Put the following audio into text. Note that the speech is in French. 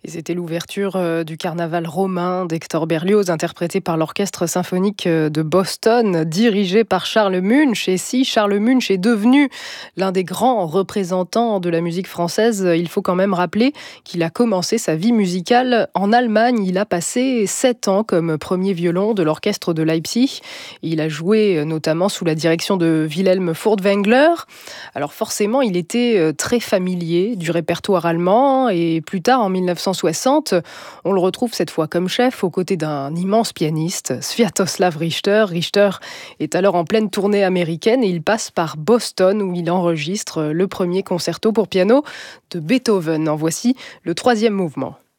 C'était l'ouverture du carnaval romain d'Hector Berlioz, interprété par l'Orchestre symphonique de Boston, dirigé par Charles Munch. Et si Charles Munch est devenu l'un des grands représentants de la musique française, il faut quand même rappeler qu'il a commencé sa vie musicale en Allemagne. Il a passé 7 ans comme premier violon de l'orchestre de Leipzig. Il a joué notamment sous la direction de Wilhelm Furtwängler. Alors forcément, il était très familier du répertoire allemand et plus tard, en 1960, on le retrouve cette fois comme chef aux côtés d'un immense pianiste, Sviatoslav Richter. Richter est alors en pleine tournée américaine et il passe par Boston où il enregistre le premier concerto pour piano de Beethoven. En voici le 3e mouvement.